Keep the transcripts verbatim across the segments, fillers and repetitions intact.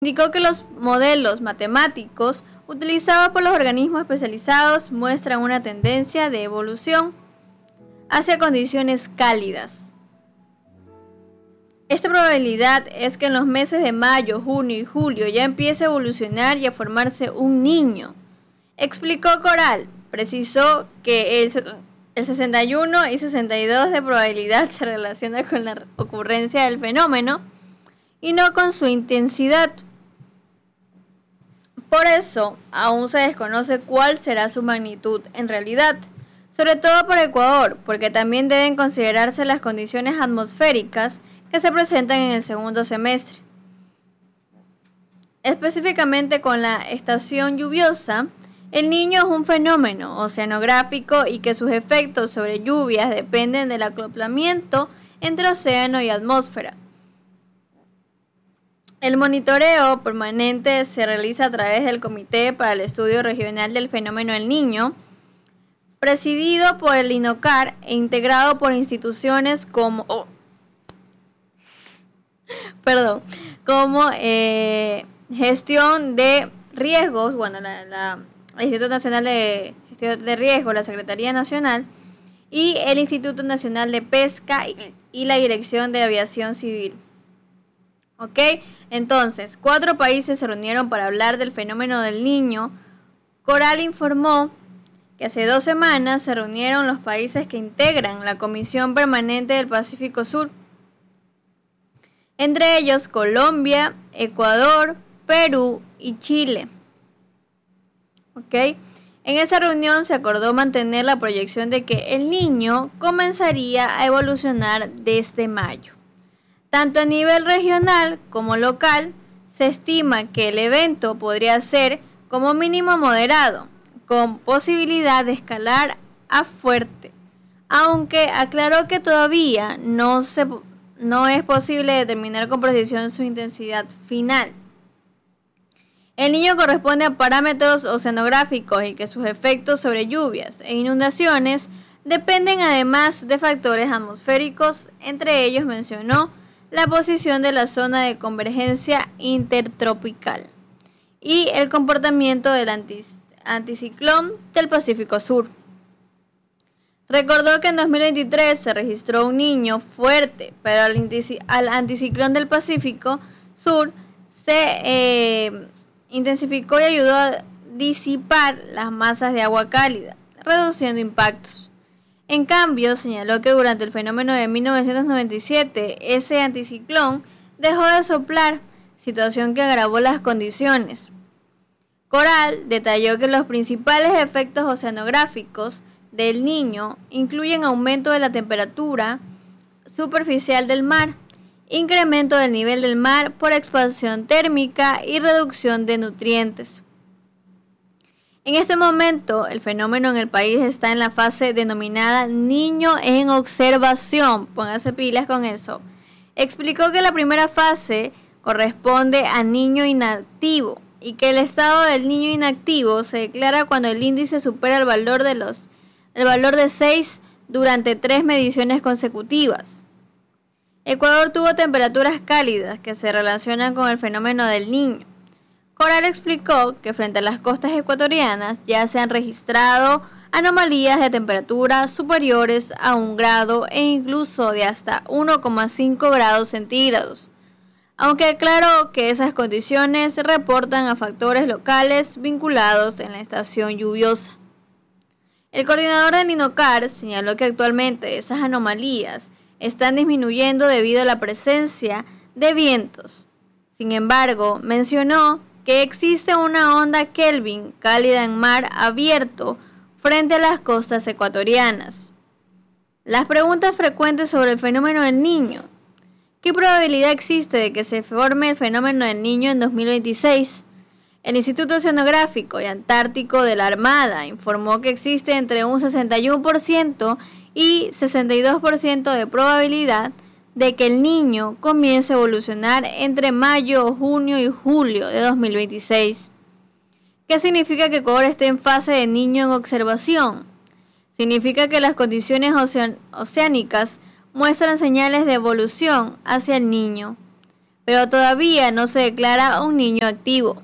Indicó que los modelos matemáticos utilizados por los organismos especializados muestran una tendencia de evolución hacia condiciones cálidas. Esta probabilidad es que en los meses de mayo, junio y julio ya empiece a evolucionar y a formarse un niño, explicó Coral. Precisó que el, el sesenta y uno y sesenta y dos de probabilidad se relaciona con la ocurrencia del fenómeno y no con su intensidad. Por eso, aún se desconoce cuál será su magnitud en realidad, sobre todo por Ecuador, porque también deben considerarse las condiciones atmosféricas que se presentan en el segundo semestre. Específicamente con la estación lluviosa, el Niño es un fenómeno oceanográfico y que sus efectos sobre lluvias dependen del acoplamiento entre océano y atmósfera. El monitoreo permanente se realiza a través del Comité para el Estudio Regional del Fenómeno El Niño, presidido por el INOCAR e integrado por instituciones como, oh, perdón, como eh, gestión de riesgos, bueno, la, la, el Instituto Nacional de Gestión de Riesgos, la Secretaría Nacional y el Instituto Nacional de Pesca y, y la Dirección de Aviación Civil. ¿Ok? Entonces, cuatro países se reunieron para hablar del fenómeno del Niño. Coral informó que hace dos semanas se reunieron los países que integran la Comisión Permanente del Pacífico Sur, entre ellos Colombia, Ecuador, Perú y Chile. ¿Ok? En esa reunión se acordó mantener la proyección de que el Niño comenzaría a evolucionar desde mayo. Tanto a nivel regional como local, se estima que el evento podría ser como mínimo moderado, con posibilidad de escalar a fuerte, aunque aclaró que todavía no, se, no es posible determinar con precisión su intensidad final. El Niño corresponde a parámetros oceanográficos y que sus efectos sobre lluvias e inundaciones dependen además de factores atmosféricos, entre ellos mencionó la posición de la zona de convergencia intertropical y el comportamiento del anticiclón del Pacífico Sur. Recordó que en dos mil veintitrés se registró un Niño fuerte, pero al, al anticiclón del Pacífico Sur se eh, intensificó y ayudó a disipar las masas de agua cálida, reduciendo impactos. En cambio, señaló que durante el fenómeno de mil novecientos noventa y siete, ese anticiclón dejó de soplar, situación que agravó las condiciones. Coral detalló que los principales efectos oceanográficos del Niño incluyen aumento de la temperatura superficial del mar, incremento del nivel del mar por expansión térmica y reducción de nutrientes. En este momento, el fenómeno en el país está en la fase denominada Niño en observación. Póngase pilas con eso. Explicó que la primera fase corresponde a Niño inactivo y que el estado del Niño inactivo se declara cuando el índice supera el valor de los, el valor de seis durante tres mediciones consecutivas. Ecuador tuvo temperaturas cálidas que se relacionan con el fenómeno del Niño. Coral explicó que frente a las costas ecuatorianas ya se han registrado anomalías de temperatura superiores a un grado e incluso de hasta uno coma cinco grados centígrados, aunque aclaró que esas condiciones se reportan a factores locales vinculados en la estación lluviosa. El coordinador del INOCAR señaló que actualmente esas anomalías están disminuyendo debido a la presencia de vientos. Sin embargo, mencionó que existe una onda Kelvin cálida en mar abierto frente a las costas ecuatorianas. Las preguntas frecuentes sobre el fenómeno del Niño. ¿Qué probabilidad existe de que se forme el fenómeno del Niño en dos mil veintiséis? El Instituto Oceanográfico y Antártico de la Armada informó que existe entre un sesenta y uno por ciento y sesenta y dos por ciento de probabilidad de que el Niño comience a evolucionar entre mayo, junio y julio de dos mil veintiséis. ¿Qué significa que Ecuador esté en fase de Niño en observación? Significa que las condiciones ocean- oceánicas muestran señales de evolución hacia el Niño, pero todavía no se declara un niño activo.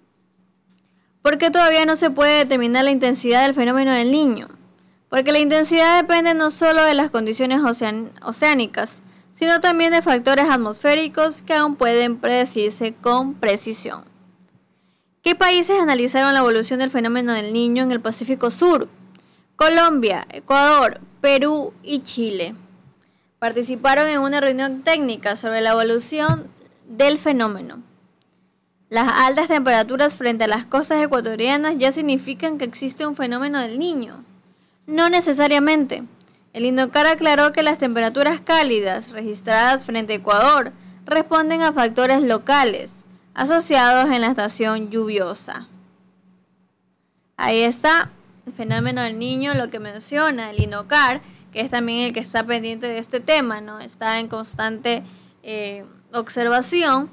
¿Por qué todavía no se puede determinar la intensidad del fenómeno del Niño? Porque la intensidad depende no solo de las condiciones ocean- oceánicas, sino también de factores atmosféricos que aún pueden predecirse con precisión. ¿Qué países analizaron la evolución del fenómeno del Niño en el Pacífico Sur? Colombia, Ecuador, Perú y Chile. Participaron en una reunión técnica sobre la evolución del fenómeno. Las altas temperaturas frente a las costas ecuatorianas ya significan que existe un fenómeno del Niño. No necesariamente. El INOCAR aclaró que las temperaturas cálidas registradas frente a Ecuador responden a factores locales asociados en la estación lluviosa. Ahí está el fenómeno del Niño, lo que menciona el INOCAR, que es también el que está pendiente de este tema, ¿no? Está en constante eh, observación.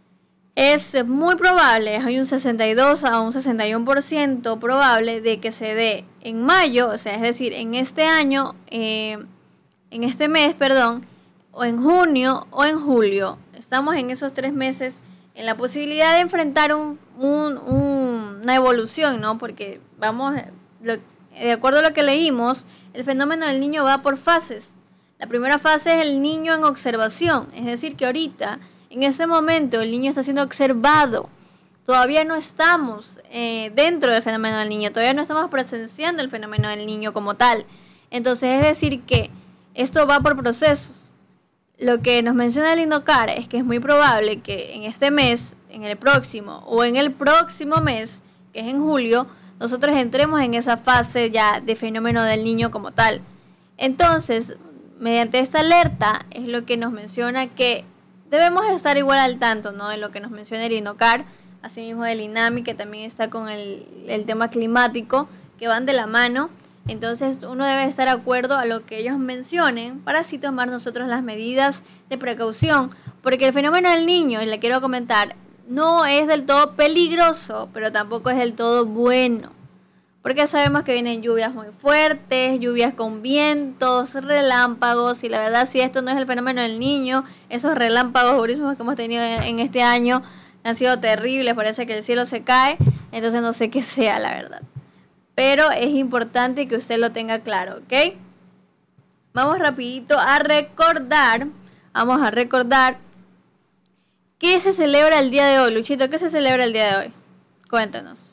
Es muy probable, hay un sesenta y dos a un sesenta y uno por ciento probable de que se dé en mayo, o sea, es decir, en este año, eh, en este mes, perdón, o en junio o en julio. Estamos en esos tres meses en la posibilidad de enfrentar un, un, un, una evolución, ¿no? Porque vamos, lo, de acuerdo a lo que leímos, el fenómeno del Niño va por fases. La primera fase es el niño en observación, es decir, que ahorita, en ese momento, el niño está siendo observado. Todavía no estamos eh, dentro del fenómeno del Niño, todavía no estamos presenciando el fenómeno del Niño como tal. Entonces, es decir, que esto va por procesos. Lo que nos menciona el INOCAR es que es muy probable que en este mes, en el próximo o en el próximo mes, que es en julio, nosotros entremos en esa fase ya de fenómeno del Niño como tal. Entonces, mediante esta alerta es lo que nos menciona que debemos estar igual al tanto, ¿no? De lo que nos menciona el INOCAR, asimismo del INAMI, que también está con el, el tema climático, que van de la mano. Entonces uno debe estar de acuerdo a lo que ellos mencionen para así tomar nosotros las medidas de precaución, porque el fenómeno del Niño, y le quiero comentar, no es del todo peligroso, pero tampoco es del todo bueno. Porque sabemos que vienen lluvias muy fuertes, lluvias con vientos, relámpagos, y la verdad si esto no es el fenómeno del Niño, esos relámpagos durísimos que hemos tenido en este año han sido terribles, parece que el cielo se cae, entonces no sé qué sea la verdad. Pero es importante que usted lo tenga claro, ¿ok? Vamos rapidito a recordar, vamos a recordar ¿qué se celebra el día de hoy, Luchito? ¿Qué se celebra el día de hoy? Cuéntanos.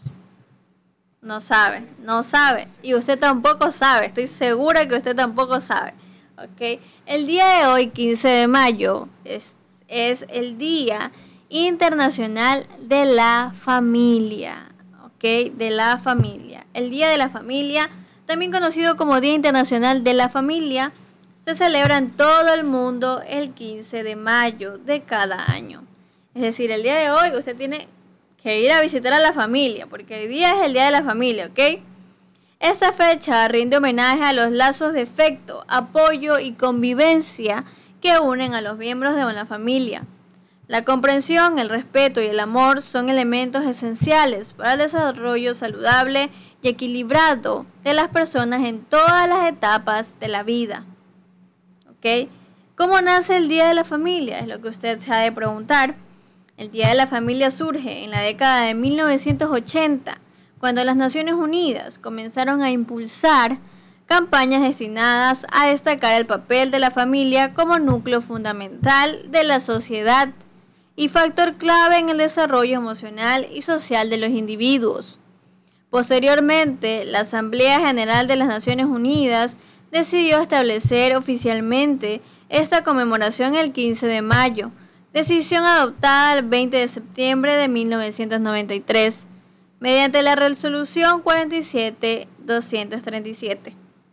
No sabe, no sabe. Y usted tampoco sabe. Estoy segura que usted tampoco sabe. ¿Ok? El día de hoy, quince de mayo, es, es el Día Internacional de la Familia. ¿Ok? De la familia. El Día de la Familia, también conocido como Día Internacional de la Familia, se celebra en todo el mundo el quince de mayo de cada año. Es decir, el día de hoy usted tiene que ir a visitar a la familia, porque hoy día es el Día de la Familia, ¿ok? Esta fecha rinde homenaje a los lazos de afecto, apoyo y convivencia que unen a los miembros de una familia. La comprensión, el respeto y el amor son elementos esenciales para el desarrollo saludable y equilibrado de las personas en todas las etapas de la vida, ¿ok? ¿Cómo nace el Día de la Familia? Es lo que usted se ha de preguntar. El Día de la Familia surge en la década de mil novecientos ochenta, cuando las Naciones Unidas comenzaron a impulsar campañas destinadas a destacar el papel de la familia como núcleo fundamental de la sociedad y factor clave en el desarrollo emocional y social de los individuos. Posteriormente, la Asamblea General de las Naciones Unidas decidió establecer oficialmente esta conmemoración el quince de mayo, decisión adoptada el veinte de septiembre de mil novecientos noventa y tres, mediante la resolución cuarenta y siete doscientos treinta y siete.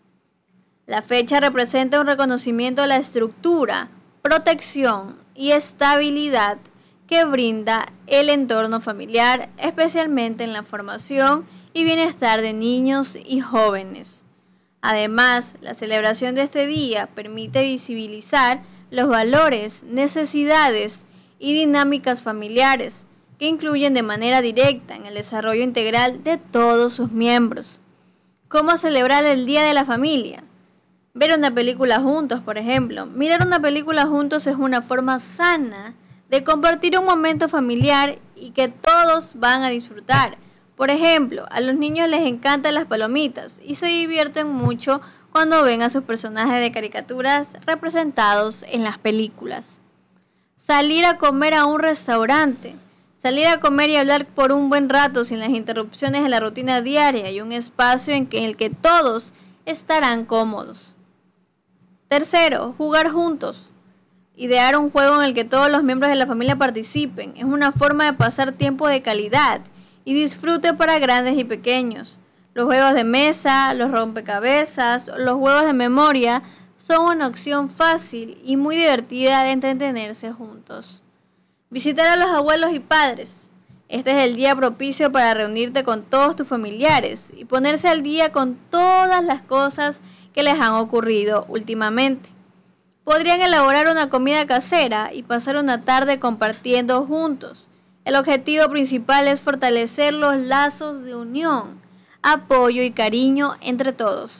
La fecha representa un reconocimiento de la estructura, protección y estabilidad que brinda el entorno familiar, especialmente en la formación y bienestar de niños y jóvenes. Además, la celebración de este día permite visibilizar los valores, necesidades y dinámicas familiares que incluyen de manera directa en el desarrollo integral de todos sus miembros. ¿Cómo celebrar el Día de la Familia? Ver una película juntos, por ejemplo. Mirar una película juntos es una forma sana de compartir un momento familiar y que todos van a disfrutar. Por ejemplo, a los niños les encantan las palomitas y se divierten mucho cuando ven a sus personajes de caricaturas representados en las películas. Salir a comer a un restaurante. Salir a comer y hablar por un buen rato sin las interrupciones de la rutina diaria y un espacio en, que, en el que todos estarán cómodos. Tercero, jugar juntos. Idear un juego en el que todos los miembros de la familia participen. Es una forma de pasar tiempo de calidad y disfrute para grandes y pequeños. Los juegos de mesa, los rompecabezas, los juegos de memoria son una opción fácil y muy divertida de entretenerse juntos. Visitar a los abuelos y padres. Este es el día propicio para reunirte con todos tus familiares y ponerse al día con todas las cosas que les han ocurrido últimamente. Podrían elaborar una comida casera y pasar una tarde compartiendo juntos. El objetivo principal es fortalecer los lazos de unión, apoyo y cariño entre todos.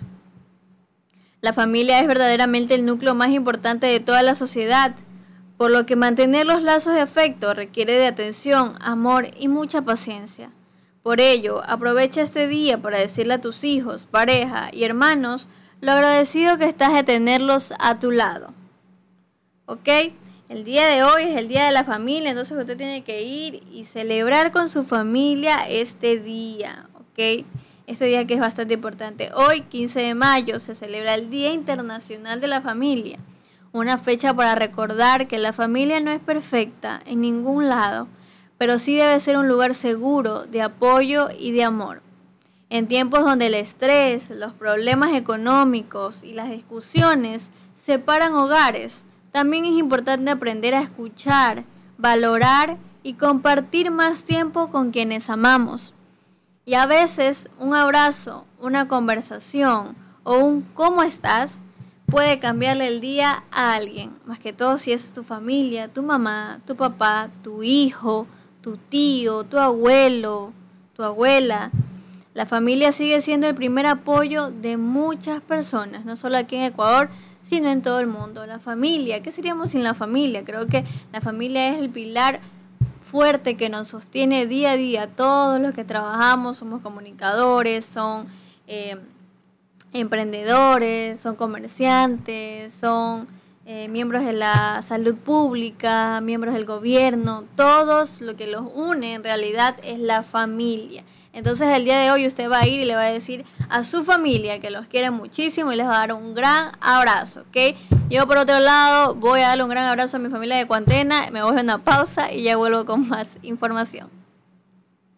La familia es verdaderamente el núcleo más importante de toda la sociedad, por lo que mantener los lazos de afecto requiere de atención, amor y mucha paciencia. Por ello, aprovecha este día para decirle a tus hijos, pareja y hermanos lo agradecido que estás de tenerlos a tu lado. ¿Ok? El día de hoy es el día de la familia, entonces usted tiene que ir y celebrar con su familia este día, ¿ok? Este día que es bastante importante. Hoy, quince de mayo, se celebra el Día Internacional de la Familia, una fecha para recordar que la familia no es perfecta en ningún lado, pero sí debe ser un lugar seguro de apoyo y de amor. En tiempos donde el estrés, los problemas económicos y las discusiones separan hogares, también es importante aprender a escuchar, valorar y compartir más tiempo con quienes amamos. Y a veces un abrazo, una conversación o un ¿cómo estás? Puede cambiarle el día a alguien. Más que todo si es tu familia, tu mamá, tu papá, tu hijo, tu tío, tu abuelo, tu abuela. La familia sigue siendo el primer apoyo de muchas personas, no solo aquí en Ecuador, sino en todo el mundo. La familia, ¿qué seríamos sin la familia? Creo que la familia es el pilar fuerte que nos sostiene día a día. Todos los que trabajamos somos comunicadores, son eh, emprendedores, son comerciantes, son eh, miembros de la salud pública, miembros del gobierno. Todos lo que los une en realidad es la familia. Entonces el día de hoy usted va a ir y le va a decir a su familia que los quiere muchísimo y les va a dar un gran abrazo, ¿ok? Yo por otro lado voy a darle un gran abrazo a mi familia de Cuantena, me voy a una pausa y ya vuelvo con más información.